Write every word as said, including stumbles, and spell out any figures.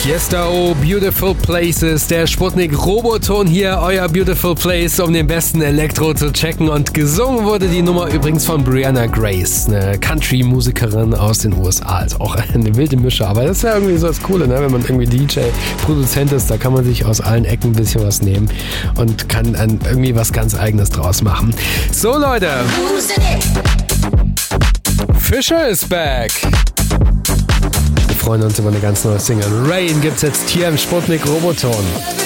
Fiesta, oh, Beautiful Places, der Sputnik Roboton hier, euer Beautiful Place, um den besten Elektro zu checken. Und gesungen wurde die Nummer übrigens von Brianna Grace, eine Country-Musikerin aus den U S A. Also auch eine wilde Mische, aber das ist ja irgendwie so das Coole, ne? Wenn man irgendwie D J, Produzent ist, da kann man sich aus allen Ecken ein bisschen was nehmen und kann dann irgendwie was ganz Eigenes draus machen. So Leute, Fisher is back. Wir freuen uns über eine ganz neue Single. Rain gibt's jetzt hier im Sputnik Roboton.